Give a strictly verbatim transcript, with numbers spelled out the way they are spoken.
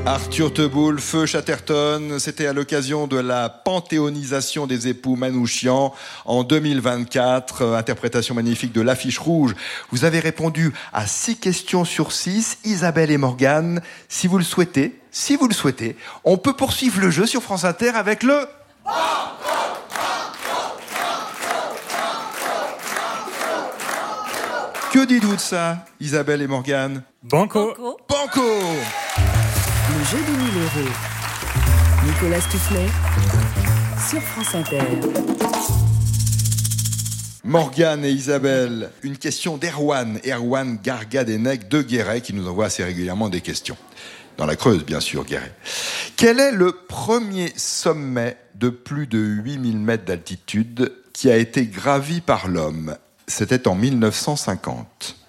Arthur Teboul, Feu Chatterton, c'était à l'occasion de la panthéonisation des époux Manouchian en deux mille vingt-quatre, euh, interprétation magnifique de l'affiche rouge. Vous avez répondu à six questions sur six, Isabelle et Morgane. Si vous le souhaitez, si vous le souhaitez, on peut poursuivre le jeu sur France Inter avec le... Que dites-vous de ça, Isabelle et Morgane? Banco. Banco. Banco. Le jeu des mille euros. Nicolas Stoufflet sur France Inter. Morgane et Isabelle, une question d'Erwan, Erwan Gargadenec de Guéret, qui nous envoie assez régulièrement des questions. Dans la Creuse, bien sûr, Guéret. Quel est le premier sommet de plus de huit mille mètres d'altitude qui a été gravi par l'homme? C'était en mille neuf cent cinquante.